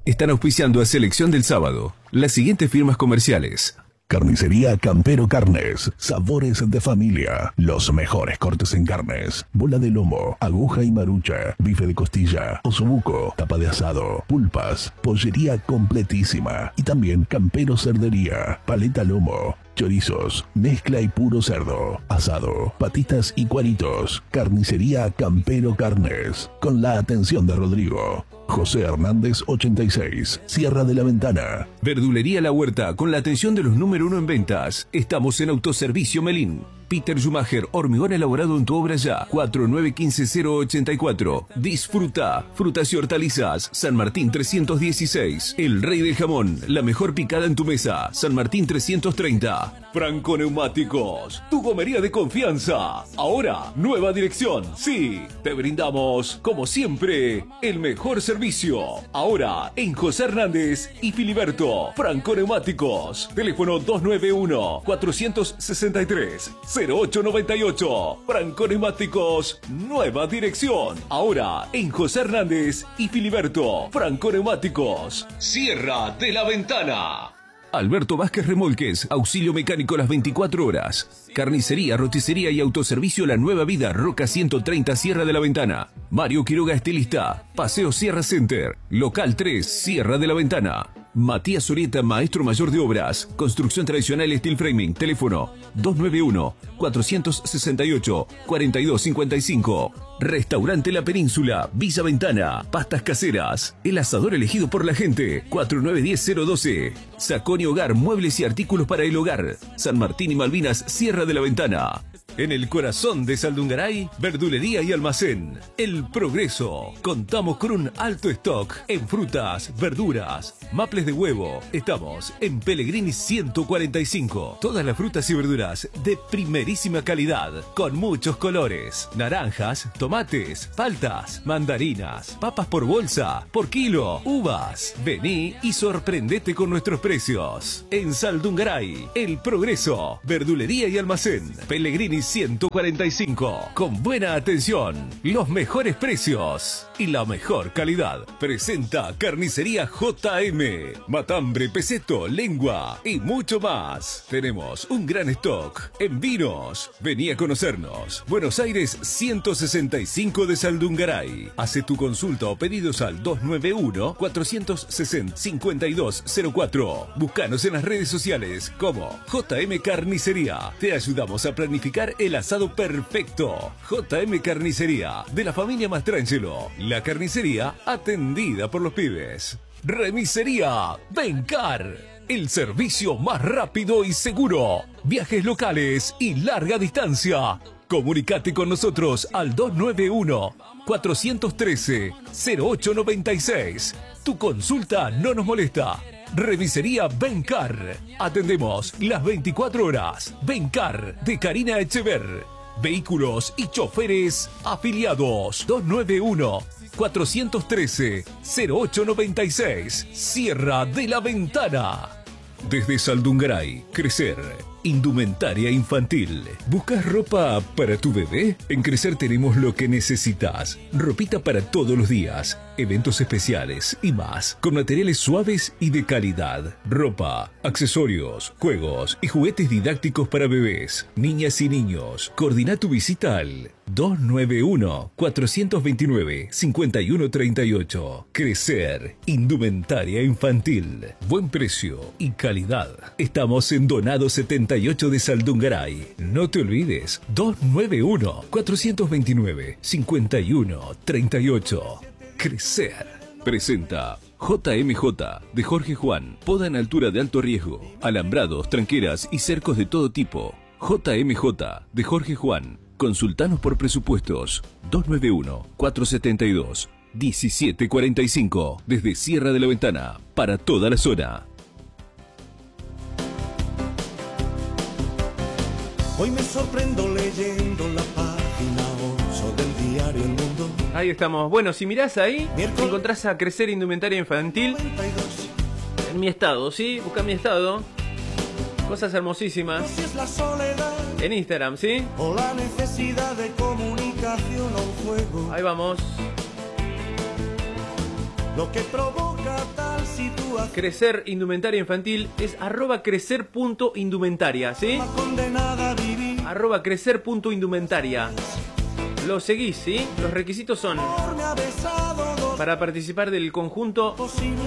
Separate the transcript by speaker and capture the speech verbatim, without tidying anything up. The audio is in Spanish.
Speaker 1: Están auspiciando a Selección del Sábado las siguientes firmas comerciales:
Speaker 2: Carnicería Campero Carnes, sabores de familia, los mejores cortes en carnes, bola de lomo, aguja y marucha, bife de costilla, osobuco, tapa de asado, pulpas, pollería completísima y también Campero Cerdería, paleta lomo, chorizos, mezcla y puro cerdo, asado, patitas y cuaritos. Carnicería Campero Carnes, con la atención de Rodrigo. José Hernández ochenta y seis, Sierra de la Ventana.
Speaker 1: Verdulería La Huerta, con la atención de los número uno en ventas. Estamos en Autoservicio Melín. Peter Schumacher, hormigón elaborado en tu obra ya. cuatro nueve uno cinco cero ocho cuatro. Disfruta. Frutas y hortalizas. San Martín trescientos dieciséis. El Rey del Jamón. La mejor picada en tu mesa. San Martín trescientos treinta. Franco Neumáticos. Tu gomería de confianza. Ahora, nueva dirección. Sí, te brindamos, como siempre, el mejor servicio. Ahora, en José Hernández y Filiberto. Franco Neumáticos. Teléfono dos nueve uno, cuatro seis tres, cero ocho nueve ocho. Franco Neumáticos, nueva dirección. Ahora en José Hernández y Filiberto. Franco Neumáticos. Sierra de la Ventana. Alberto Vázquez Remolques, auxilio mecánico las veinticuatro horas. Carnicería, roticería y autoservicio La Nueva Vida, Roca ciento treinta, Sierra de la Ventana. Mario Quiroga, estilista. Paseo Sierra Center. Local tres, Sierra de la Ventana. Matías Orieta, maestro mayor de obras. Construcción tradicional steel framing. Teléfono dos nueve uno, cuatro seis ocho, cuatro dos cinco cinco. Restaurante La Península, Villa Ventana. Pastas caseras. El asador elegido por la gente. cuatro nueve uno cero uno dos. Saconi Hogar, muebles y artículos para el hogar. San Martín y Malvinas, Sierra de la Ventana. En el corazón de Saldungaray, verdulería y almacén. El Progreso. Contamos con un alto stock en frutas, verduras, maples de huevo. Estamos en Pellegrini ciento cuarenta y cinco. Todas las frutas y verduras de primerísima calidad, con muchos colores. Naranjas, tomates, paltas, mandarinas, papas por bolsa, por kilo, uvas. Vení y sorprendete con nuestros precios. En Saldungaray, El Progreso. Verdulería y almacén. Pellegrini ciento cuarenta y cinco. Con buena atención, los mejores precios y la mejor calidad. Presenta Carnicería J M. Matambre, peseto, lengua y mucho más. Tenemos un gran stock en vinos. Vení a conocernos. Buenos Aires ciento sesenta y cinco de Saldungaray. Hace tu consulta o pedidos al dos nueve uno, cuatro cero cero, cinco dos cero cuatro. Búscanos en las redes sociales como J M Carnicería. Te ayudamos a planificar el asado perfecto. J M Carnicería, de la familia Mastrangelo. La carnicería atendida por los pibes. Remisería Bencar, el servicio más rápido y seguro. Viajes locales y larga distancia. Comunicate con nosotros al dos nueve uno, cuatro uno tres, cero ocho nueve seis. Tu consulta no nos molesta. Remisería Bencar. Atendemos las veinticuatro horas. Bencar, de Karina Echever. Vehículos y choferes afiliados. dos nueve uno, cuatro uno tres, cero ocho nueve seis. Sierra de la Ventana. Desde Saldungaray, Crecer. Indumentaria infantil. ¿Buscas ropa para tu bebé? En Crecer tenemos lo que necesitas. Ropita para todos los días, eventos especiales y más, con materiales suaves y de calidad. Ropa, accesorios, juegos y juguetes didácticos para bebés, niñas y niños. Coordina tu visita al dos nueve uno, cuatro dos nueve, cinco uno tres ocho. Crecer. Indumentaria infantil. Buen precio y calidad. Estamos en Donado setenta y ocho de Saldungaray. No te olvides, dos nueve uno, cuatro dos nueve, cinco uno tres ocho. Crecer. Presenta J M J de Jorge Juan. Poda en altura de alto riesgo. Alambrados, tranqueras y cercos de todo tipo. J M J de Jorge Juan. Consultanos por presupuestos. dos nueve uno, cuatro siete dos, uno siete cuatro cinco. Desde Sierra de la Ventana. Para toda la zona.
Speaker 3: Hoy me sorprendo leyendo la página ocho del diario El Mundo.
Speaker 4: Ahí estamos. Bueno, si mirás ahí, Miércoles. Encontrás a Crecer Indumentaria Infantil. noventa y dos. En mi estado, ¿sí? Busca mi estado. Cosas hermosísimas.
Speaker 3: Si es la soledad,
Speaker 4: en Instagram, ¿sí?
Speaker 3: O la necesidad de comunicación o un juego.
Speaker 4: Ahí vamos.
Speaker 3: Lo que provoca tal
Speaker 4: Crecer Indumentaria Infantil es arroba crecer punto indumentaria, ¿sí? Arroba crecer punto indumentaria. Lo seguís, ¿sí? Los requisitos son: para participar del conjunto,